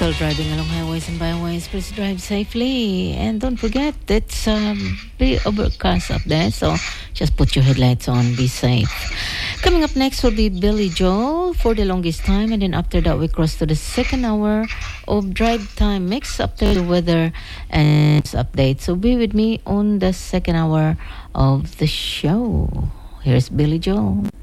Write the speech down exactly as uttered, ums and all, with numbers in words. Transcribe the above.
while driving along highways and byways, please drive safely. And don't forget, it's um, pretty overcast up there, so just put your headlights on, be safe. Coming up next will be Billy Joel for the longest time, and then after that we cross to the second hour of Drive Time Mix after the weather and update. So be with me on the second hour of the show. Here's Billy Joel.